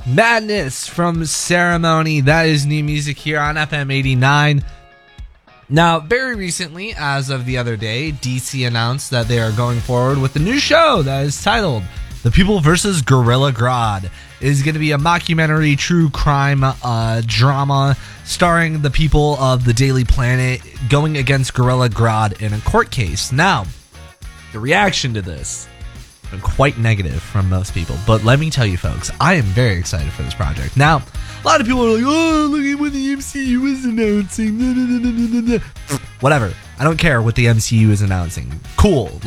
Madness from Ceremony. That is new music here on FM 89. Now, very recently, as of the other day, DC announced that they are going forward with a new show that is titled The People vs. Gorilla Grodd. It is going to be a mockumentary true crime drama starring the people of the Daily Planet going against Gorilla Grodd in a court case. Now, the reaction to this has been quite negative from most people, but let me tell you folks, I am very excited for this project. Now, a lot of people are like, oh, look at what the MCU is announcing. Whatever. I don't care what the MCU is announcing. Cool.